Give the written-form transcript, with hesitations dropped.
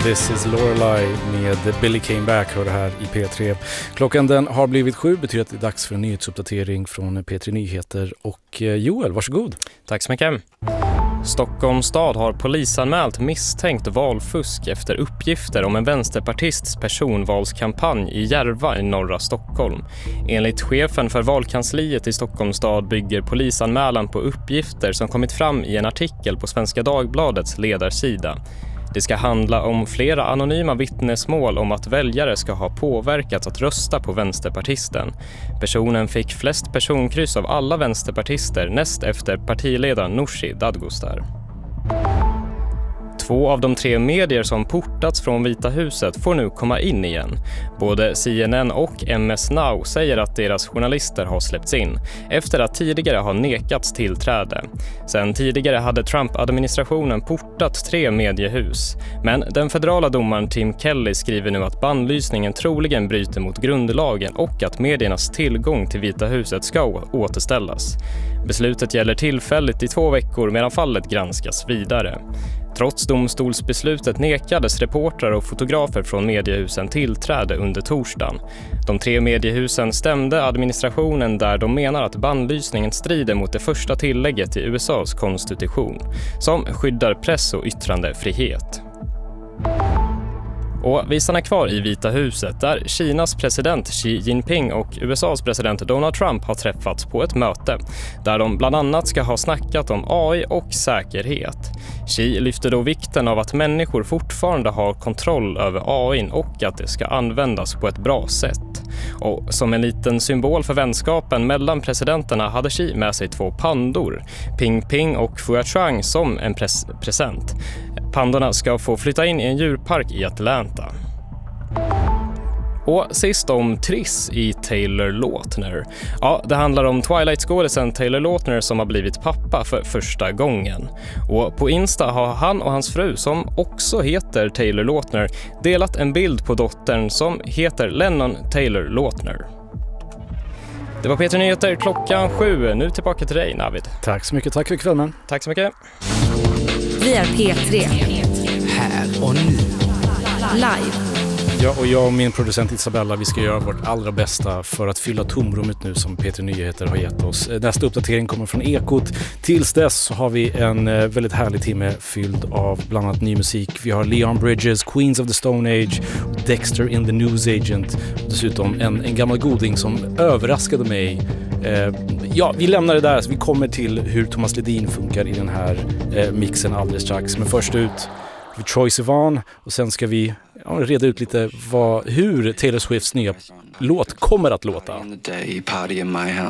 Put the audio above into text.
This is Lorelei med Billy Came Back, hör det här i P3. Klockan den har blivit 7, betyder att det är dags för en nyhetsuppdatering från P3 Nyheter. Och Joel, varsågod. Tack så mycket. Stockholms stad har polisanmält misstänkt valfusk efter uppgifter om en vänsterpartists personvalskampanj i Järva i norra Stockholm. Enligt chefen för valkansliet i Stockholms stad bygger polisanmälan på uppgifter som kommit fram i en artikel på Svenska Dagbladets ledarsida. Det ska handla om flera anonyma vittnesmål om att väljare ska ha påverkats att rösta på vänsterpartisten. Personen fick flest personkryss av alla vänsterpartister näst efter partiledaren Nooshi Dadgostar. 2 av de 3 medier som portats från Vita huset får nu komma in igen. Både CNN och MS Now säger att deras journalister har släppts in efter att tidigare ha nekats tillträde. Sen tidigare hade Trump-administrationen portat 3 mediehus. Men den federala domaren Tim Kelly skriver nu att bannlysningen troligen bryter mot grundlagen och att mediernas tillgång till Vita huset ska återställas. Beslutet gäller tillfälligt i 2 veckor medan fallet granskas vidare. Trots domstolsbeslutet nekades reportrar och fotografer från mediehusen tillträde under torsdagen. De 3 mediehusen stämde administrationen där de menar att bannlysningen strider mot det första tillägget i USAs konstitution, som skyddar press- och yttrandefrihet. Och vi stannar kvar i Vita huset där Kinas president Xi Jinping och USAs president Donald Trump har träffats på ett möte där de bland annat ska ha snackat om AI och säkerhet. Xi lyfter då vikten av att människor fortfarande har kontroll över AI och att det ska användas på ett bra sätt. Och som en liten symbol för vänskapen mellan presidenterna hade Xi med sig 2 pandor, Ping Ping och Fuachang, som en present. Pandorna ska få flytta in i en djurpark i Atlanta. Och sist om Triss i Taylor Lautner. Ja, det handlar om Twilight-skådisen Taylor Lautner som har blivit pappa för första gången. Och på Insta har han och hans fru, som också heter Taylor Lautner, delat en bild på dottern som heter Lennon Taylor Lautner. Det var P3 Nyheter klockan 7. Nu tillbaka till dig, Navid. Tack så mycket, tack för kvällen. Tack så mycket. Vi är P3. Här och nu. Live. Ja, och jag och min producent Isabella, vi ska göra vårt allra bästa för att fylla tomrummet nu som P3 Nyheter har gett oss. Nästa uppdatering kommer från Ekot. Tills dess så har vi en väldigt härlig timme fylld av bland annat ny musik. Vi har Leon Bridges, Queens of the Stone Age, Dexter in the News Agent. Och dessutom en gammal goding som överraskade mig. Ja, vi lämnar det där så vi kommer till hur Thomas Ledin funkar i den här mixen alldeles strax. Men först ut Troye Sivan, och sen ska vi reda ut lite hur Taylor Swifts nya låt kommer att låta.